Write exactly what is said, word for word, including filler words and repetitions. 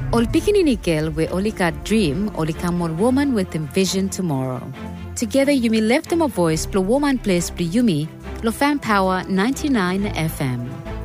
Ol pikini we olika dream olika more woman with envision tomorrow. Together you may lift them a voice, blow woman place, blow yumi, lo fan power ninety-nine F M.